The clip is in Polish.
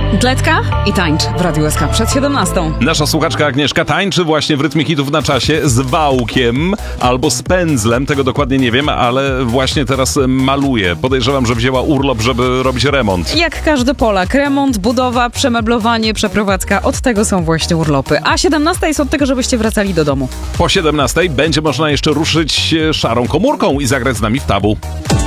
Dletka i tańcz w Radiu SK przed 17. Nasza słuchaczka Agnieszka tańczy właśnie w Rytmie Hitów na czasie z wałkiem albo z pędzlem, tego dokładnie nie wiem, ale właśnie teraz maluje. Podejrzewam, że wzięła urlop, żeby robić remont. Jak każdy Polak, remont, budowa, przemeblowanie, przeprowadzka, od tego są właśnie urlopy. A 17 jest od tego, żebyście wracali do domu. Po 17 będzie można jeszcze ruszyć szarą komórką i zagrać z nami w tabu.